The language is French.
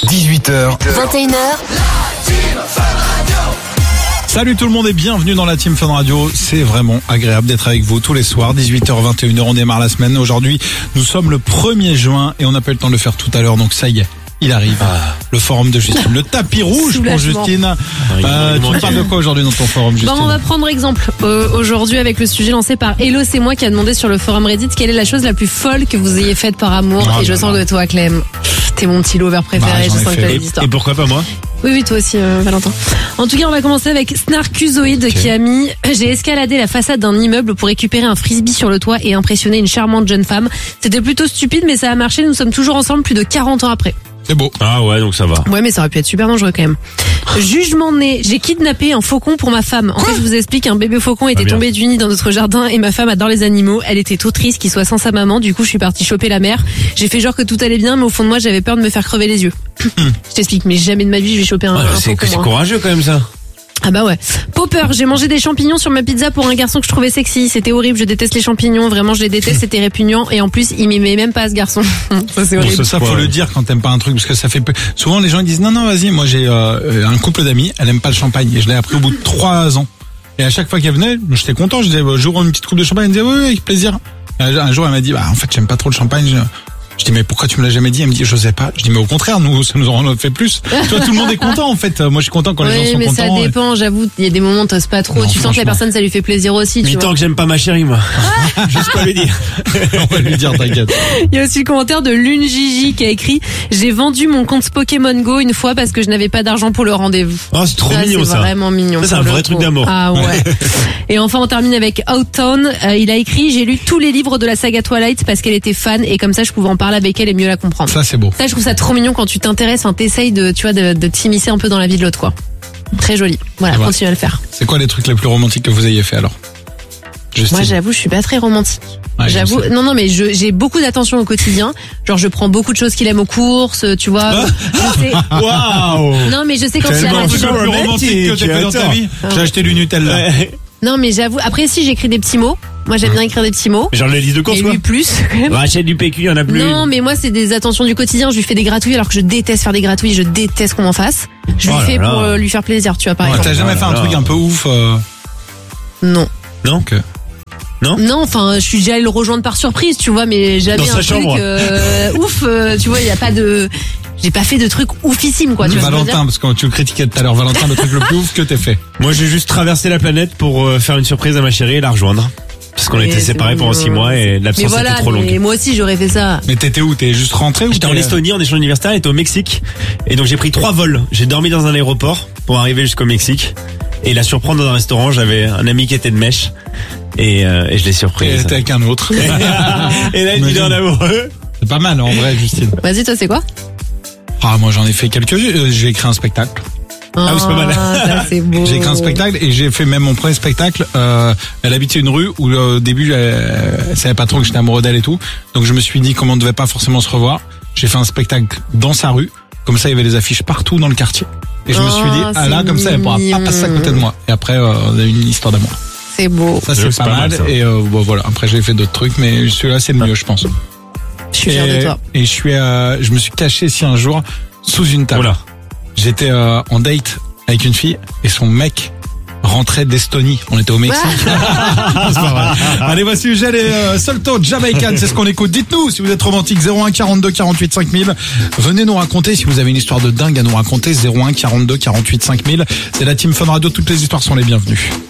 18h, 21h. Salut tout le monde et bienvenue dans la Team Fun Radio. C'est vraiment agréable d'être avec vous tous les soirs, 18h, 21h, on démarre la semaine. Aujourd'hui, nous sommes le 1er juin et on n'a pas eu le temps de le faire tout à l'heure, donc ça y est. Il arrive, le forum de Justine, le tapis rouge pour Justine. Tu nous parles de quoi aujourd'hui dans ton forum, Justine? On va prendre exemple aujourd'hui avec le sujet lancé par Hello, c'est moi qui a demandé sur le forum Reddit quelle est la chose la plus folle que vous ayez faite par amour. Et je sens que toi, Clem, t'es mon petit lover préféré, je sens que t'as des histoires. Et pourquoi pas moi? Oui, toi aussi, Valentin. En tout cas, on va commencer avec Snarkuzoid qui a mis « J'ai escaladé la façade d'un immeuble pour récupérer un frisbee sur le toit et impressionner une charmante jeune femme. C'était plutôt stupide, mais ça a marché. Nous sommes toujours ensemble plus de 40 ans après. » C'est beau. Ah ouais, donc ça va. Ouais, mais ça aurait pu être super dangereux quand même. Jugement né, j'ai kidnappé un faucon pour ma femme. En fait, je vous explique, un bébé faucon était tombé du nid dans notre jardin et ma femme adore les animaux. Elle était trop triste qu'il soit sans sa maman. Du coup, je suis partie choper la mère. J'ai fait genre que tout allait bien, mais au fond de moi, j'avais peur de me faire crever les yeux. Je t'explique, mais jamais de ma vie, je vais choper un c'est faucon. C'est courageux quand même ça. Ah bah ouais. Popper, j'ai mangé des champignons sur ma pizza pour un garçon que je trouvais sexy. C'était horrible, je déteste les champignons, vraiment je les déteste, c'était répugnant. Et en plus, il m'aimait même pas ce garçon. Ça c'est horrible. Ça faut le dire quand t'aimes pas un truc, parce que ça fait souvent les gens ils disent non vas-y, moi j'ai un couple d'amis, elle aime pas le champagne et je l'ai appris au bout de 3 ans. Et à chaque fois qu'elle venait, j'étais content, je disais j'ouvre une petite coupe de champagne, elle me disait oui avec plaisir. Un jour elle m'a dit en fait j'aime pas trop le champagne. Je dis mais pourquoi tu me l'as jamais dit? Elle me dit je sais pas. Je dis mais au contraire ça nous en fait plus. Toi tout le monde est content en fait. Moi je suis content quand les gens sont contents. Oui mais ça dépend. J'avoue il y a des moments où t'oses pas trop. Non, tu sens que la personne ça lui fait plaisir aussi. Mais tant que j'aime pas ma chérie moi. Juste pas lui dire. On va lui dire t'inquiète. Il y a aussi le commentaire de Lune Gigi qui a écrit j'ai vendu mon compte Pokémon Go une fois parce que je n'avais pas d'argent pour le rendez-vous. Oh c'est trop mignon ça. C'est vraiment mignon. Ça c'est un vrai truc d'amour. Ah ouais. Et enfin on termine avec Outtown. Il a écrit j'ai lu tous les livres de la saga Twilight parce qu'elle était fan et comme ça je pouvais en parler avec elle et mieux la comprendre. Ça c'est beau. Ça je trouve ça trop mignon quand tu t'intéresses, t'essayes de t'immiscer un peu dans la vie de l'autre quoi. Très joli. Voilà, continue à le faire. C'est quoi les trucs les plus romantiques que vous ayez fait alors? Justine. Moi j'avoue je suis pas très romantique. Ouais, j'avoue mais j'ai beaucoup d'attention au quotidien. Genre je prends beaucoup de choses qu'il aime aux courses, tu vois. Je sais. Waouh. Non mais je sais quand c'est il y a le truc le plus romantique que t'as fait dans ta vie. J'ai acheté du Nutella. Non mais j'avoue, après si j'écris des petits mots. Moi j'aime bien écrire des petits mots. Genre les listes de courses quoi. Et lui plus quand même. Achète du PQ, il y en a plus. Non mais moi c'est des attentions du quotidien. Je lui fais des gratouilles alors que je déteste faire des gratouilles. Je déteste qu'on m'en fasse. Je lui fais pour lui faire plaisir, tu vois par exemple. T'as jamais fait un truc un peu ouf Non. Non que. Non, enfin, je suis déjà allée le rejoindre par surprise, tu vois, mais jamais un truc ouf, tu vois, il y a pas de j'ai pas fait de truc oufissime quoi, tu vois. Valentin, parce que tu le critiquais tout à l'heure, Valentin, le truc le plus ouf que t'aies fait. Moi, j'ai juste traversé la planète pour faire une surprise à ma chérie et la rejoindre. Parce qu'on était séparés pendant 6 mois et l'absence était trop longue. Mais moi aussi j'aurais fait ça. Mais t'étais où? T'es juste rentré ou j'étais en Estonie en échange universitaire, j'étais au Mexique. Et donc j'ai pris 3 vols. J'ai dormi dans un aéroport pour arriver jusqu'au Mexique. Et la surprendre dans un restaurant, j'avais un ami qui était de mèche. Et je l'ai surpris. Et t'es avec un autre. Et là, il est en amoureux. C'est pas mal en vrai, Justine. Vas-y, toi c'est quoi? Moi j'en ai fait quelques-unes. J'ai écrit un spectacle. Ah oui, c'est pas mal. Ça, c'est beau. J'ai écrit un spectacle et j'ai fait même mon premier spectacle. Elle habitait une rue où au début elle savait pas trop que j'étais amoureux d'elle et tout. Donc je me suis dit comme on ne devait pas forcément se revoir, j'ai fait un spectacle dans sa rue. Comme ça il y avait des affiches partout dans le quartier. Et je me suis dit là comme ça elle pourra pas passer à côté de moi. Et après on a eu une histoire d'amour. C'est beau. Ça c'est pas mal. Et voilà. Après j'ai fait d'autres trucs, mais celui-là c'est le mieux je pense. Je suis fier de toi. Et je me suis caché ici un jour sous une table. Oula. J'étais en date avec une fille et son mec rentrait d'Estonie. On était au Mexique. C'est pas vrai. Allez, voici Ugel et Solto, Jamaican, c'est ce qu'on écoute. Dites-nous si vous êtes romantique, 01 42 48 5000. Venez nous raconter si vous avez une histoire de dingue à nous raconter, 01 42 48 5000. C'est la Team Fun Radio, toutes les histoires sont les bienvenues.